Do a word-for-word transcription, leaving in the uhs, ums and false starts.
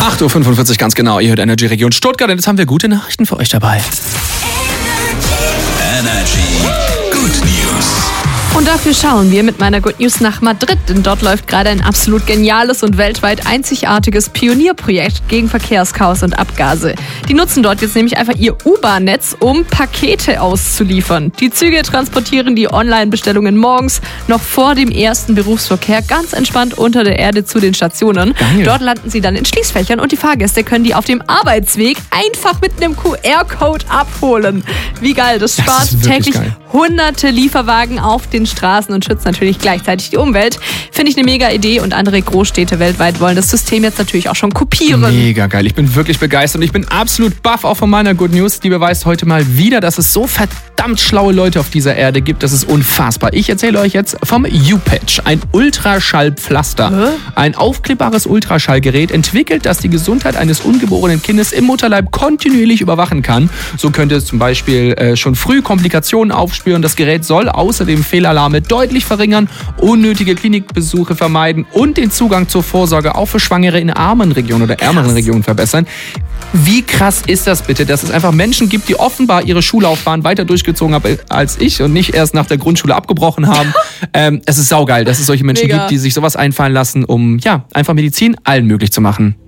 acht Uhr fünfundvierzig ganz genau. Ihr hört Energy Region Stuttgart und jetzt haben wir gute Nachrichten für euch dabei. Energy Good News. Und dafür schauen wir mit meiner Good News nach Madrid, denn dort läuft gerade ein absolut geniales und weltweit einzigartiges Pionierprojekt gegen Verkehrschaos und Abgase. Die nutzen dort jetzt nämlich einfach ihr U-Bahn-Netz, um Pakete auszuliefern. Die Züge transportieren die Online-Bestellungen morgens noch vor dem ersten Berufsverkehr ganz entspannt unter der Erde zu den Stationen. Geil. Dort landen sie dann in Schließfächern und die Fahrgäste können die auf dem Arbeitsweg einfach mit einem Q R-Code abholen. Wie geil, das spart Das ist wirklich täglich geil. hunderte Lieferwagen auf den Straßen und schützt natürlich gleichzeitig die Umwelt. Finde ich eine mega Idee und andere Großstädte weltweit wollen das System jetzt natürlich auch schon kopieren. Mega geil. Ich bin wirklich begeistert und ich bin absolut baff auch von meiner Good News. Die beweist heute mal wieder, dass es so verdammt schlaue Leute auf dieser Erde gibt. Das ist unfassbar. Ich erzähle euch jetzt vom U-Patch, ein Ultraschallpflaster. Hä? Ein aufklebbares Ultraschallgerät entwickelt, das die Gesundheit eines ungeborenen Kindes im Mutterleib kontinuierlich überwachen kann. So könnte es zum Beispiel äh, schon früh Komplikationen aufspüren. Das Gerät soll außerdem Fehlalarme deutlich verringern, unnötige Klinikbesuche vermeiden und den Zugang zur Vorsorge auch für Schwangere in armen Regionen oder ärmeren Krass. Regionen verbessern. Wie krass ist das bitte, dass es einfach Menschen gibt, die offenbar ihre Schullaufbahn weiter durchgezogen haben als ich und nicht erst nach der Grundschule abgebrochen haben. ähm, es ist saugeil, dass es solche Menschen Mega. gibt, die sich sowas einfallen lassen, um ja einfach Medizin allen möglich zu machen.